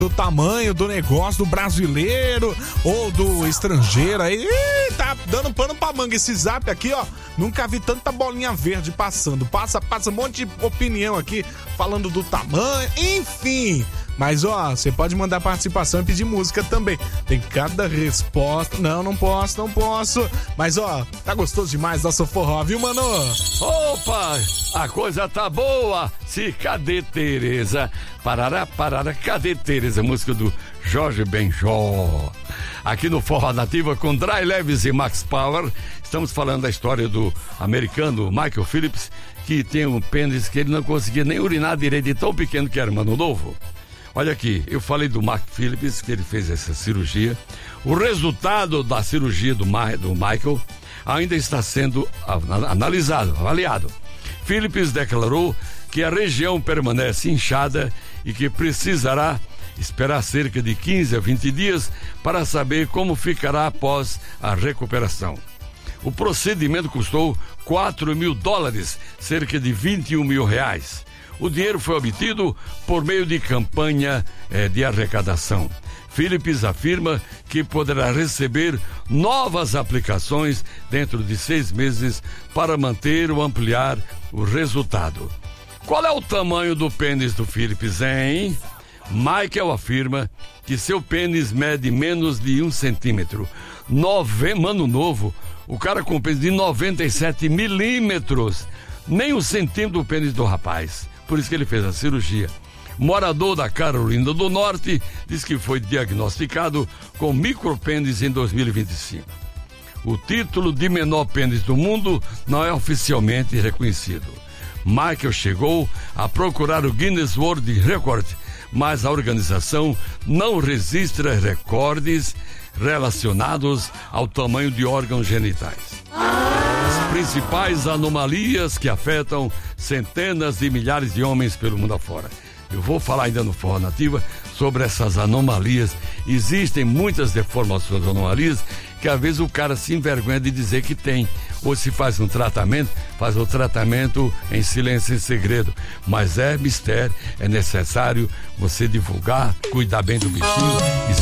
do tamanho do negócio do brasileiro ou do estrangeiro aí. Tá dando pano pra manga esse zap aqui, ó. Nunca vi tanta bolinha verde passando. Passa um monte de opinião aqui falando do tamanho, enfim. Mas, ó, você pode mandar participação e pedir música também. Tem cada resposta. Não posso. Mas, ó, tá gostoso demais nosso forró, viu, mano? Opa, a coisa tá boa. Se cadê Tereza? Parará, cadê Tereza? Música do Jorge Benjó. Aqui no Forró Nativa com Dry Leves e Max Power. Estamos falando da história do americano Michael Phillips, que tem um pênis que ele não conseguia nem urinar direito, de tão pequeno que era, mano novo. Olha aqui, eu falei do Mark Phillips, que ele fez essa cirurgia. O resultado da cirurgia do Michael ainda está sendo analisado, avaliado. Phillips declarou que a região permanece inchada e que precisará esperar cerca de 15 a 20 dias para saber como ficará após a recuperação. O procedimento custou $4.000, cerca de R$21 mil. O dinheiro foi obtido por meio de campanha de arrecadação. Phillips afirma que poderá receber novas aplicações dentro de 6 meses para manter ou ampliar o resultado. Qual é o tamanho do pênis do Phillips, hein? Michael afirma que seu pênis mede menos de 1 centímetro. Mano novo, o cara com pênis de 97 milímetros. Nem 1 centímetro do pênis do rapaz. Por isso que ele fez a cirurgia. Morador da Carolina do Norte diz que foi diagnosticado com micropênis em 2025. O título de menor pênis do mundo não é oficialmente reconhecido. Michael chegou a procurar o Guinness World Record, mas a organização não registra recordes relacionados ao tamanho de órgãos genitais. As principais anomalias que afetam centenas de milhares de homens pelo mundo afora. Eu vou falar ainda no Forró Nativa sobre essas anomalias. Existem muitas deformações, anomalias, que às vezes o cara se envergonha de dizer que tem. Ou se faz um tratamento, faz o tratamento em silêncio, em segredo. Mas é mistério, é necessário você divulgar, cuidar bem do bichinho.